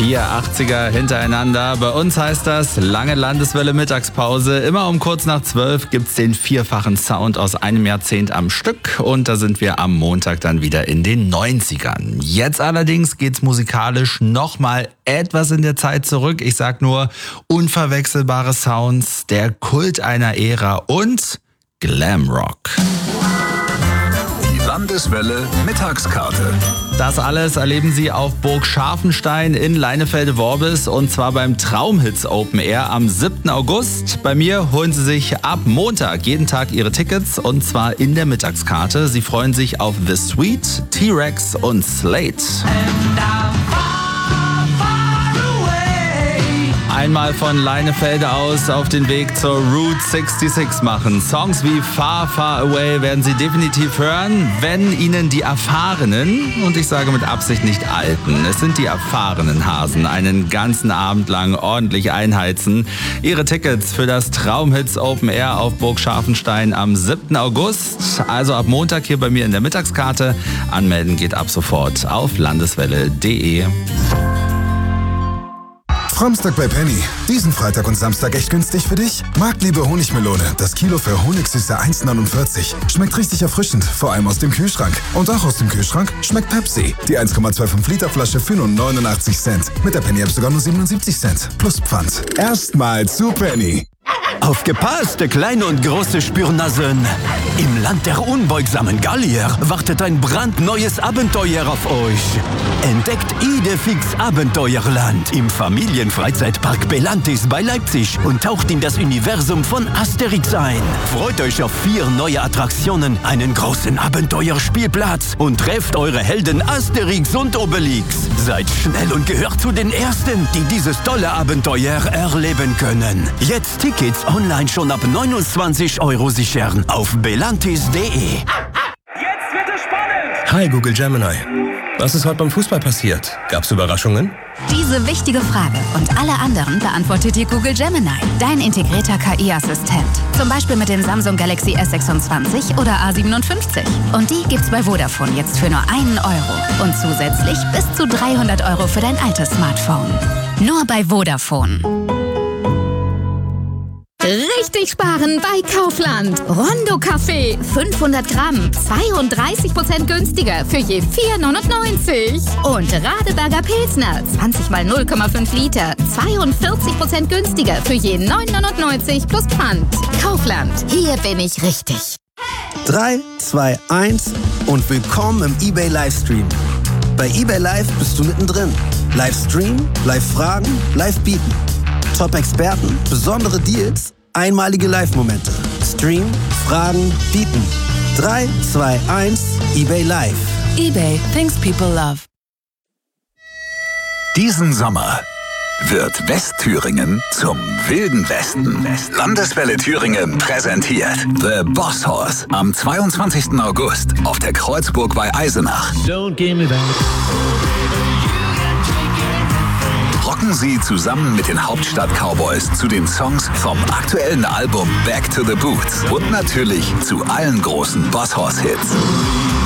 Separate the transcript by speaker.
Speaker 1: 4 80er hintereinander. Bei uns heißt das lange Landeswelle Mittagspause. Immer um kurz nach 12 gibt's den vierfachen Sound aus einem Jahrzehnt am Stück. Und da sind wir am Montag dann wieder in den 90ern. Jetzt allerdings geht's musikalisch nochmal etwas in der Zeit zurück. Ich sag nur unverwechselbare Sounds, der Kult einer Ära und Glamrock.
Speaker 2: Landeswelle Mittagskarte.
Speaker 1: Das alles erleben Sie auf Burg Scharfenstein in Leinefelde-Worbis und zwar beim Traumhits Open Air am 7. August. Bei mir holen Sie sich ab Montag jeden Tag Ihre Tickets und zwar in der Mittagskarte. Sie freuen sich auf The Sweet, T-Rex und Slate. Einmal von Leinefelde aus auf den Weg zur Route 66 machen. Songs wie Far, Far Away werden Sie definitiv hören, wenn Ihnen die erfahrenen, und ich sage mit Absicht nicht alten, es sind die erfahrenen Hasen, einen ganzen Abend lang ordentlich einheizen. Ihre Tickets für das Traumhits Open Air auf Burg Scharfenstein am 7. August, also ab Montag hier bei mir in der Mittagskarte. Anmelden geht ab sofort auf landeswelle.de.
Speaker 3: Samstag bei Penny. Diesen Freitag und Samstag echt günstig für dich? Marktliebe Honigmelone. Das Kilo für Honigsüße 1,49. Schmeckt richtig erfrischend, vor allem aus dem Kühlschrank. Und auch aus dem Kühlschrank schmeckt Pepsi. Die 1,25 Liter Flasche für nur 89 Cent. Mit der Penny-App sogar nur 77 Cent. Plus Pfand. Erstmal zu Penny.
Speaker 4: Aufgepasst, kleine und große Spürnasen. Im Land der unbeugsamen Gallier wartet ein brandneues Abenteuer auf euch. Entdeckt Idefix Abenteuerland im Familienfreizeitpark Belantis bei Leipzig und taucht in das Universum von Asterix ein. Freut euch auf 4 neue Attraktionen, einen großen Abenteuerspielplatz und trefft eure Helden Asterix und Obelix. Seid schnell und gehört zu den Ersten, die dieses tolle Abenteuer erleben können. Jetzt Tickets online schon ab 29 € sichern auf belantis.de.
Speaker 5: Jetzt wird es spannend!
Speaker 6: Hi Google Gemini. Was ist heute beim Fußball passiert? Gab's Überraschungen?
Speaker 7: Diese wichtige Frage und alle anderen beantwortet dir Google Gemini, dein integrierter KI-Assistent. Zum Beispiel mit dem Samsung Galaxy S26 oder A57. Und die gibt's bei Vodafone jetzt für nur 1 €. Und zusätzlich bis zu 300 € für dein altes Smartphone. Nur bei Vodafone.
Speaker 8: Richtig sparen bei Kaufland. Rondo Kaffee, 500 Gramm, 32% günstiger für je 4,99. Und Radeberger Pilsner, 20 mal 0,5 Liter, 42% günstiger für je 9,99 plus Pfand. Kaufland, hier bin ich richtig.
Speaker 9: 3, 2, 1 und willkommen im eBay Livestream. Bei eBay Live bist du mittendrin. Livestream, Live-Fragen, Live-Bieten. Top-Experten, besondere Deals, einmalige Live-Momente. Stream, Fragen, Bieten. 3, 2, 1, eBay Live.
Speaker 7: eBay, things people love.
Speaker 2: Diesen Sommer wird Westthüringen zum Wilden Westen. Landeswelle Thüringen präsentiert The Boss Horse am 22. August auf der Kreuzburg bei Eisenach.
Speaker 10: Don't give me that.
Speaker 2: Rocken Sie zusammen mit den Hauptstadt-Cowboys zu den Songs vom aktuellen Album Back to the Boots und natürlich zu allen großen Boss Horse Hits.